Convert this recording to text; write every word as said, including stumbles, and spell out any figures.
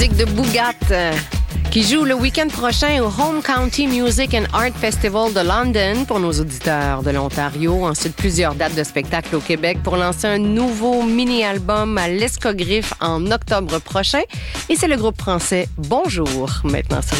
musique de Boogat, euh, qui joue le week-end prochain au Home County Music and Art Festival de London pour nos auditeurs de l'Ontario. Ensuite, plusieurs dates de spectacle au Québec pour lancer un nouveau mini-album à l'Escogriffe en octobre prochain. Et c'est le groupe français Bonjour, maintenant sur